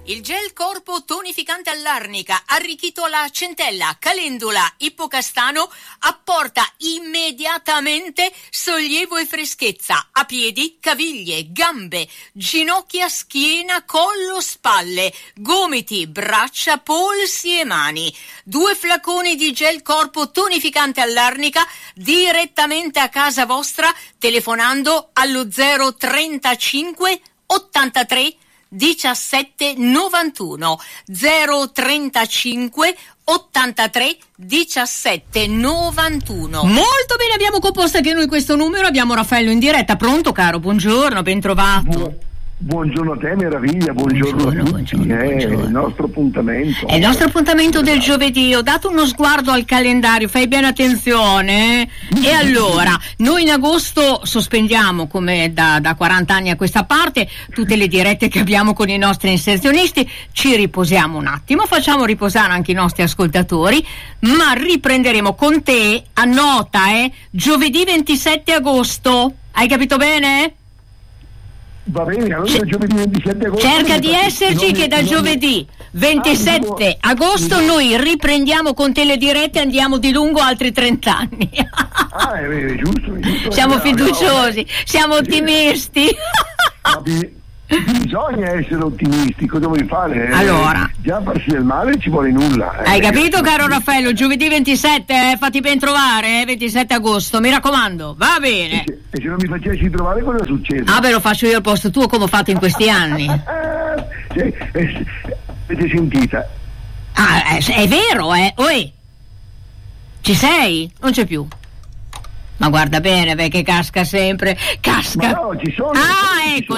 Il gel corpo tonificante all'arnica, arricchito alla centella, calendula, ippocastano, apporta immediatamente sollievo e freschezza a piedi, caviglie, gambe, ginocchia, schiena, collo, spalle, gomiti, braccia, polsi e mani. 2 flaconi di gel corpo tonificante all'arnica direttamente a casa vostra telefonando allo 035 83 17 91 035 83 17 91. Molto bene, abbiamo composto anche noi questo numero. Abbiamo Raffaello in diretta. Pronto, caro? Buongiorno, ben trovato. Buongiorno a te, meraviglia, buongiorno a tutti. Il nostro appuntamento. È il nostro appuntamento del giovedì. Ho dato uno sguardo al calendario, fai bene attenzione. E allora, noi in agosto sospendiamo, come da 40 anni a questa parte, tutte le dirette che abbiamo con i nostri inserzionisti. Ci riposiamo un attimo, facciamo riposare anche i nostri ascoltatori, ma riprenderemo con te, annota, giovedì 27 agosto. Hai capito bene? Va bene, allora giovedì 27 agosto. Cerca di esserci che da giovedì 27 agosto noi riprendiamo con te le dirette e andiamo di lungo altri 30 anni. È giusto. Siamo fiduciosi, siamo ottimisti. Bisogna essere ottimisti, cosa vuoi fare? Allora, già farsi del male ci vuole nulla. Hai capito, caro Raffaello? Giovedì 27, fatti ben trovare, 27 agosto, mi raccomando, va bene. E se non mi facessi trovare cosa succede? Ve lo faccio io al posto tuo, come ho fatto in questi anni. Avete sentita? È vero, Oi, ci sei? Non c'è più. Ma guarda bene, perché casca sempre, casca. Ma no, ci sono. Ecco.